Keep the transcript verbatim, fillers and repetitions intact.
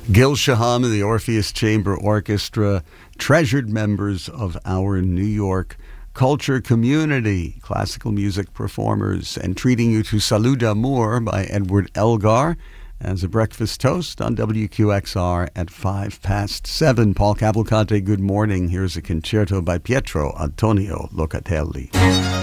Gil Shaham of the Orpheus Chamber Orchestra, treasured members of our New York culture community, classical music performers, and treating you to Salut d'Amour by Edward Elgar as a breakfast toast on W Q X R at five past seven. Paul Cavalcante, good morning. Here's a concerto by Pietro Antonio Locatelli.